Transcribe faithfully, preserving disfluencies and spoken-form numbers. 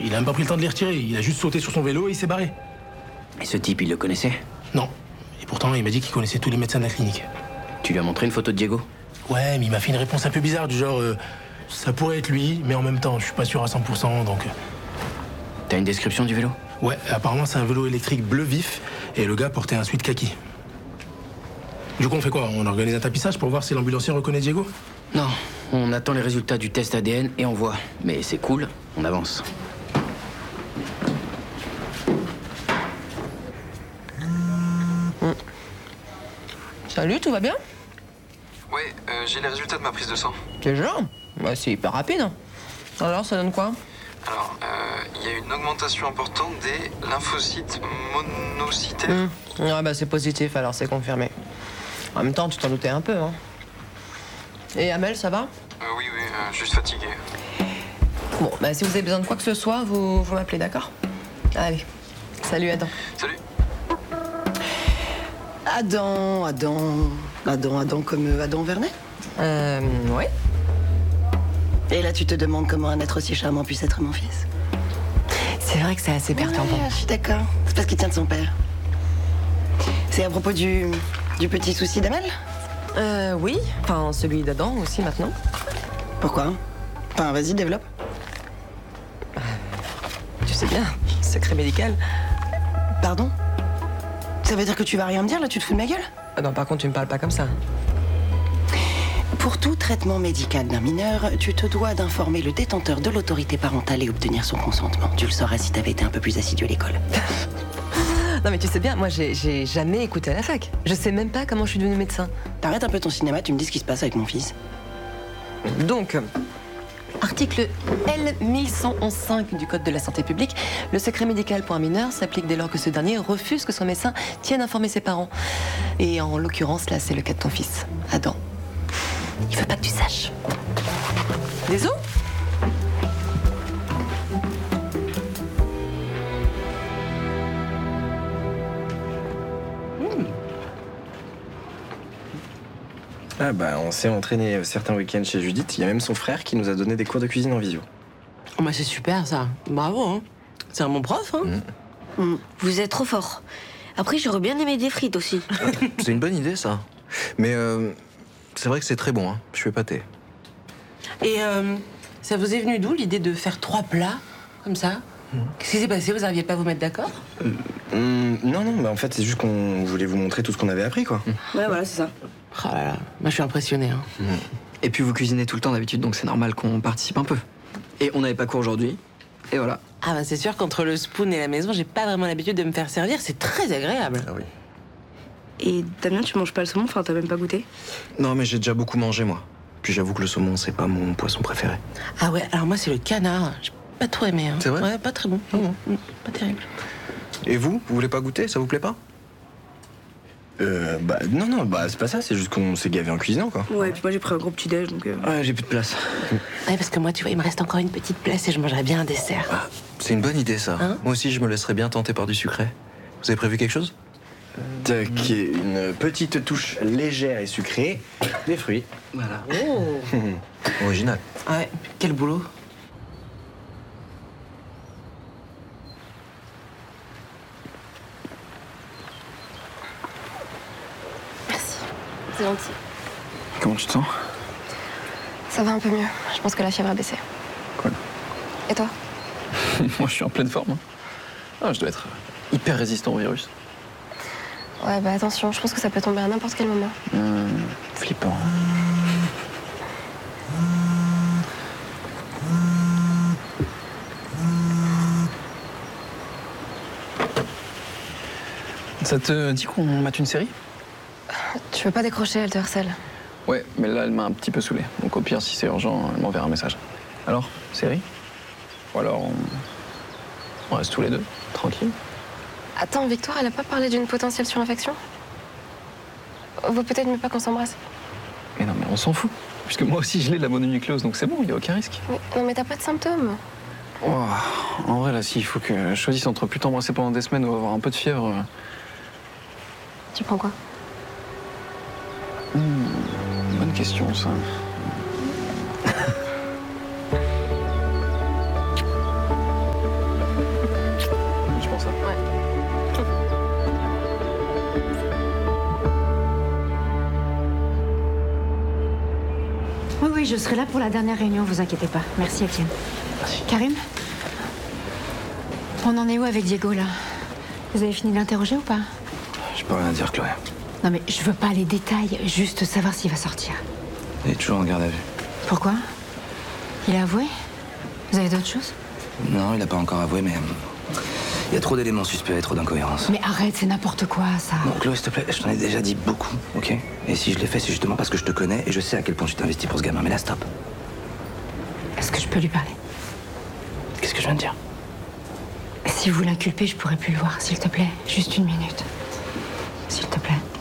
Il a même pas pris le temps de les retirer. Il a juste sauté sur son vélo et il s'est barré. Et ce type, il le connaissait? Non. Et pourtant, il m'a dit qu'il connaissait tous les médecins de la clinique. Tu lui as montré une photo de Diego? Ouais, mais il m'a fait une réponse un peu bizarre, du genre... Euh, ça pourrait être lui, mais en même temps, je suis pas sûr à cent pour cent, donc... euh. T'as une description du vélo? Ouais, apparemment, c'est un vélo électrique bleu vif, et le gars portait un sweat kaki. Du coup, on fait quoi? On organise un tapissage pour voir si l'ambulancier reconnaît Diego? Non, on attend les résultats du test A D N et on voit. Mais c'est cool, on avance. Salut, tout va bien? Ouais, euh, j'ai les résultats de ma prise de sang. Déjà? Bah, c'est hyper rapide. Hein. Alors, ça donne quoi? Alors, il euh, y a une augmentation importante des lymphocytes monocytaires. Mmh. Ouais, bah, c'est positif, alors c'est confirmé. En même temps, tu t'en doutais un peu, hein. Et Amel, ça va? euh, Oui, oui, euh, juste fatigué. Bon, bah, si vous avez besoin de quoi que ce soit, vous, vous m'appelez, d'accord? Allez. Salut, Adam. Salut. Adam, Adam, Adam, Adam comme euh, Adam Vernet? Euh, ouais. Et là, tu te demandes comment un être aussi charmant puisse être mon fils? C'est vrai que c'est assez perturbant. Ouais, je suis d'accord. C'est parce qu'il tient de son père. C'est à propos du, du petit souci d'Amel? Euh, oui. Enfin, celui d'Adam aussi, maintenant. Pourquoi? Enfin, vas-y, développe. Euh, tu sais bien, secret médical. Pardon? Ça veut dire que tu vas rien me dire, là? Tu te fous de ma gueule? Ah non, par contre, tu me parles pas comme ça. Pour tout traitement médical d'un mineur, tu te dois d'informer le détenteur de l'autorité parentale et obtenir son consentement. Tu le sauras si t'avais été un peu plus assidu à l'école. Non mais tu sais bien, moi j'ai, j'ai jamais écouté à la fac. Je sais même pas comment je suis devenue médecin. T'arrêtes un peu ton cinéma, tu me dis ce qui se passe avec mon fils. Donc, article L mille cent onze cinq du Code de la santé publique, le secret médical pour un mineur s'applique dès lors que ce dernier refuse que son médecin tienne à informer ses parents. Et en l'occurrence, là, c'est le cas de ton fils, Adam. Il veut pas que tu saches. Des os ? Ah bah on s'est entraîné certains week-ends chez Judith. Il y a même son frère qui nous a donné des cours de cuisine en visio. Oh bah c'est super ça. Bravo hein. C'est un bon prof hein. Mmh. Mmh. Vous êtes trop fort. Après j'aurais bien aimé des frites aussi. C'est une bonne idée ça. Mais euh, c'est vrai que c'est très bon, hein. Je suis épaté. Et euh, ça vous est venu d'où l'idée de faire trois plats comme ça? Mmh. Qu'est-ce qui s'est passé? Vous n'arriviez pas à vous mettre d'accord? euh, mmh, Non, non, bah en fait c'est juste qu'on voulait vous montrer tout ce qu'on avait appris quoi. Mmh. Ouais voilà, c'est ça. Oh là là, moi je suis impressionnée. Hein. Mmh. Et puis vous cuisinez tout le temps d'habitude, donc c'est normal qu'on participe un peu. Et on n'avait pas cours aujourd'hui, et voilà. Ah bah c'est sûr qu'entre le spoon et la maison, j'ai pas vraiment l'habitude de me faire servir, c'est très agréable. Ah oui. Et Damien, tu manges pas le saumon? Enfin, t'as même pas goûté? Non mais j'ai déjà beaucoup mangé moi. Puis j'avoue que le saumon c'est pas mon poisson préféré. Ah ouais, alors moi c'est le canard, j'ai pas trop aimé. Hein. C'est vrai? Ouais, pas très bon, mmh. Mmh. Pas terrible. Et vous, vous voulez pas goûter? Ça vous plaît pas? Euh, bah non, non, bah c'est pas ça, c'est juste qu'on s'est gavé en cuisinant quoi. Ouais, puis moi j'ai pris un gros petit déj donc. Euh... Ouais, j'ai plus de place. Ouais, parce que moi, tu vois, il me reste encore une petite place et je mangerais bien un dessert. Ah, c'est une bonne idée ça. Hein? Moi aussi, je me laisserais bien tenter par du sucré. Vous avez prévu quelque chose? euh... Qui est une petite touche légère et sucrée, des fruits. Voilà. Oh. Original. Ah ouais, quel boulot. C'est gentil. Comment tu te sens? Ça va un peu mieux. Je pense que la fièvre a baissé. Cool. Et toi? Moi, je suis en pleine forme. Hein. Ah, je dois être hyper résistant au virus. Ouais, bah attention, je pense que ça peut tomber à n'importe quel moment. Mmh, flippant. Ça te dit qu'on mate une série? Tu veux pas décrocher, elle te harcèle. Ouais, mais là, elle m'a un petit peu saoulé. Donc au pire, si c'est urgent, elle m'enverra un message. Alors, série? Ou alors, on... on reste tous les deux, tranquille? Attends, Victoire, elle a pas parlé d'une potentielle surinfection? Vaut peut-être mieux pas qu'on s'embrasse. Mais non, mais on s'en fout. Puisque moi aussi, je l'ai de la mononucléose, donc c'est bon, il n'y a aucun risque. Mais, non, mais t'as pas de symptômes. Oh, en vrai, là, s'il faut que je choisisse entre plus t'embrasser pendant des semaines ou avoir un peu de fièvre... Tu prends quoi? Mmh, bonne question, ça. Oui, je serai là pour la dernière réunion, vous inquiétez pas. Merci, Etienne. Merci. Karim? On en est où avec Diego, là? Vous avez fini de l'interroger ou pas? Je peux rien dire, Chloé. Non, mais je veux pas les détails, juste savoir s'il va sortir. Il est toujours en garde à vue. Pourquoi? Il a avoué? Vous avez d'autres choses? Non, il n'a pas encore avoué, mais... euh, il y a trop d'éléments suspects et trop d'incohérences. Mais arrête, c'est n'importe quoi, ça. Bon, Chloé, s'il te plaît, je t'en ai déjà dit beaucoup, ok? Et si je l'ai fait, c'est justement parce que je te connais et je sais à quel point tu t'investis pour ce gamin. Mais là, stop. Est-ce que je peux lui parler? Qu'est-ce que je viens de dire? Si vous l'inculpez, je pourrais plus le voir, s'il te plaît. Juste une minute. S'il te plaît.